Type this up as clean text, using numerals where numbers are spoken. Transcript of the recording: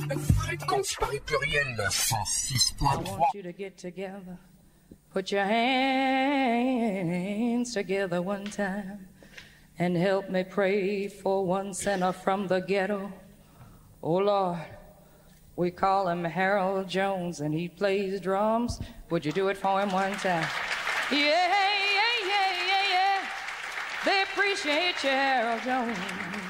Fréquence Paris Pluriel 106.3. I want you to get together. Put your hands together one time and help me pray for one sinner from the ghetto. Oh Lord, we call him Harold Jones and he plays drums. Would you do it for him one time? Yeah, yeah, yeah, yeah, yeah. They appreciate you, Harold Jones.